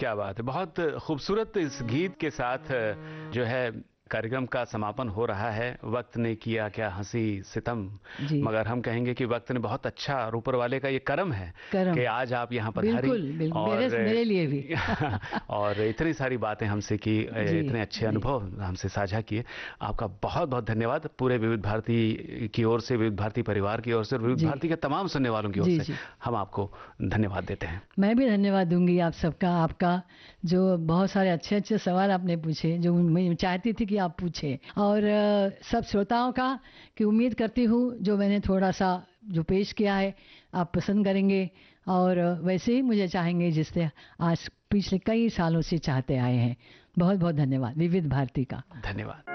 क्या बात है, बहुत खूबसूरत। इस गीत के साथ जो है कार्यक्रम का समापन हो रहा है। वक्त ने किया क्या हंसी सितम, जी। मगर हम कहेंगे कि वक्त ने बहुत अच्छा, और ऊपर वाले का ये करम है करम। कि आज आप यहाँ पधारी। बिल्कुल बिल्कुल, और मेरे लिए भी। और इतनी सारी बातें हमसे की, जी इतने अच्छे जी अनुभव हमसे साझा किए। आपका बहुत बहुत धन्यवाद। पूरे विविध भारती की ओर से, विविध भारती परिवार की ओर से, और विविध जी भारती के तमाम सुनने वालों की ओर जी से जी। हम आपको धन्यवाद देते हैं। मैं भी धन्यवाद दूंगी आप सबका, आपका जो बहुत सारे अच्छे अच्छे सवाल आपने पूछे, जो मैं चाहती थी कि आप पूछे, और सब श्रोताओं का कि उम्मीद करती हूँ जो मैंने थोड़ा सा जो पेश किया है आप पसंद करेंगे, और वैसे ही मुझे चाहेंगे जिससे आज पिछले कई सालों से चाहते आए हैं। बहुत बहुत धन्यवाद विविध भारती का। धन्यवाद।